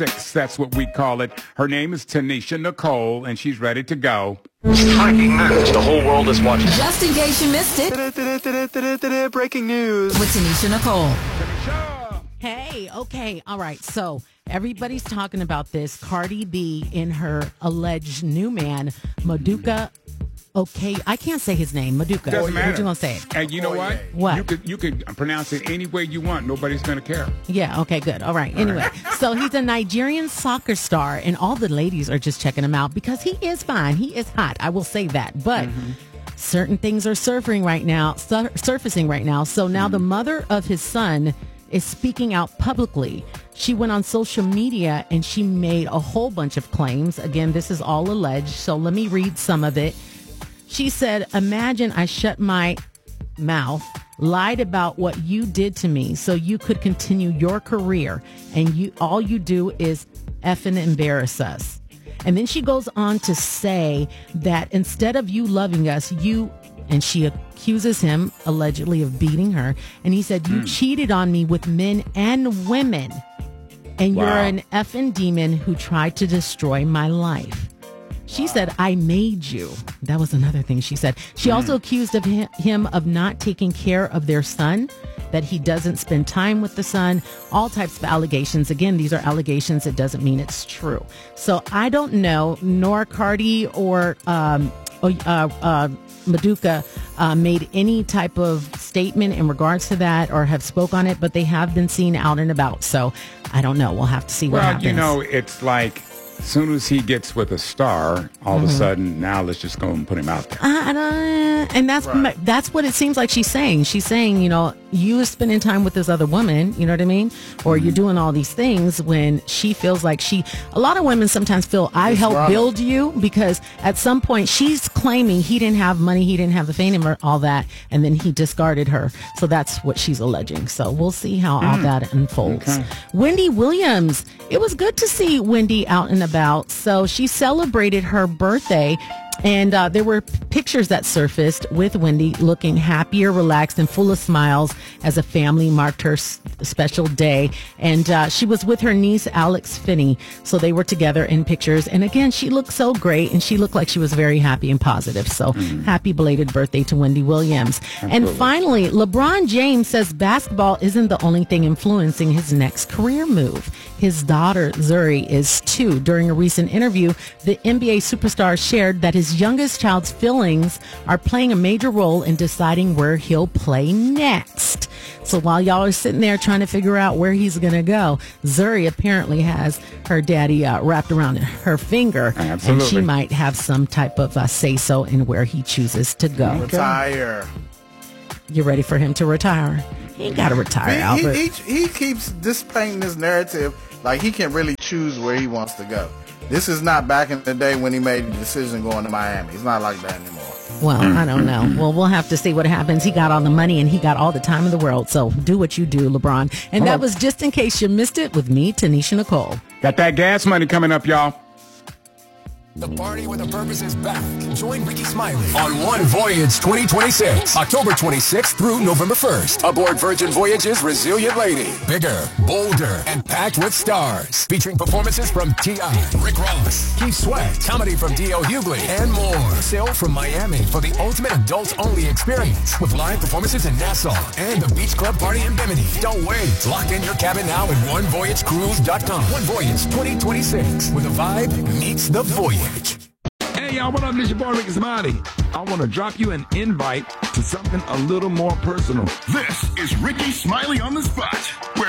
That's what we call it. Her name is Tanisha Nicole, and she's ready to go. Breaking news. The whole world is watching. Just in case you missed it. Breaking news. With Tanisha Nicole. Hey, okay, all right. So everybody's talking about this. Cardi B in her alleged new man, Maduka. Okay, I can't say his name, Maduka. Doesn't matter. What you gonna say it? And you know what? What? You could pronounce it any way you want. Nobody's gonna care. Yeah, okay, good. All right. Anyway, so he's a Nigerian soccer star, and all the ladies are just checking him out because he is fine. He is hot. I will say that. But certain things are surfacing right now. So now the mother of his son is speaking out publicly. She went on social media and she made a whole bunch of claims. Again, this is all alleged. So let me read some of it. She said, "Imagine I shut my mouth, lied about what you did to me so you could continue your career, and all you do is effing embarrass us." And then she goes on to say that instead of you loving us, and she accuses him allegedly of beating her. And he said, "You cheated on me with men and women, and you're an effing demon who tried to destroy my life." She said, "I made you." That was another thing she said. She also accused of him of not taking care of their son, that he doesn't spend time with the son, all types of allegations. Again, these are allegations. It doesn't mean it's true. So I don't know, nor Cardi or Maduka made any type of statement in regards to that or have spoke on it, but they have been seen out and about. So I don't know. We'll have to see what happens. Well, you know, it's like as soon as he gets with a star, all of a sudden, now let's just go and put him out there. And that's what it seems like she's saying. She's saying, you know, you are spending time with this other woman, you know what I mean? Or you're doing all these things when she feels like a lot of women sometimes feel, I helped build you, because at some point she's claiming he didn't have money, he didn't have the fame or all that, and then he discarded her. So that's what she's alleging. So we'll see how all that unfolds. Okay. Wendy Williams, it was good to see Wendy out and about. So she celebrated her birthday, and there were pictures that surfaced with Wendy looking happier, relaxed, and full of smiles as a family marked her special day. And she was with her niece, Alex Finney. So they were together in pictures. And again, she looked so great, and she looked like she was very happy and positive. So happy belated birthday to Wendy Williams. Absolutely. And finally, LeBron James says basketball isn't the only thing influencing his next career move. His daughter, Zuri, is too. During a recent interview, the NBA superstar shared that his youngest child's feelings are playing a major role in deciding where he'll play next. So while y'all are sitting there trying to figure out where he's going to go, Zuri apparently has her daddy wrapped around her finger. Absolutely. And she might have some type of say-so in where he chooses to go. Retire. You ready for him to retire? He ain't got to retire, Albert. He keeps painting this narrative like he can really choose where he wants to go. This is not back in the day when he made the decision going to Miami. It's not like that anymore. Well, I don't know. Well, we'll have to see what happens. He got all the money and he got all the time in the world. So do what you do, LeBron. And that was Just in Case You Missed It with me, Tanisha Nicole. Got that gas money coming up, y'all. The Party with a Purpose is back. Join Ricky Smiley on One Voyage 2026, October 26th through November 1st. Aboard Virgin Voyage's Resilient Lady. Bigger, bolder, and packed with stars. Featuring performances from T.I., Rick Ross, Keith Sweat, comedy from D.L. Hughley, and more. Sail from Miami for the ultimate adults-only experience with live performances in Nassau and the Beach Club Party in Bimini. Don't wait. Lock in your cabin now at OneVoyageCruise.com. One Voyage 2026, where the vibe meets the voyage. Hey, y'all, what up? This your boy, Ricky Smiley. I want to drop you an invite to something a little more personal. This is Ricky Smiley on the Spot.